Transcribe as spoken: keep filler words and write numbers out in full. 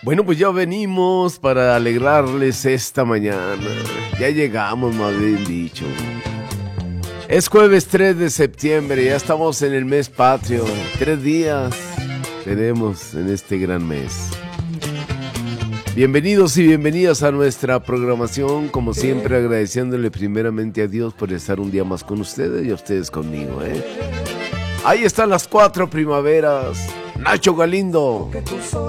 Bueno, pues ya venimos para alegrarles esta mañana. Ya llegamos, más bien dicho. Es jueves tres de septiembre, ya estamos en el mes patrio. Tres días tenemos en este gran mes. Bienvenidos y bienvenidas a nuestra programación, como siempre agradeciéndole primeramente a Dios por estar un día más con ustedes y a ustedes conmigo, ¿eh? Ahí están las cuatro primaveras. Nacho Galindo.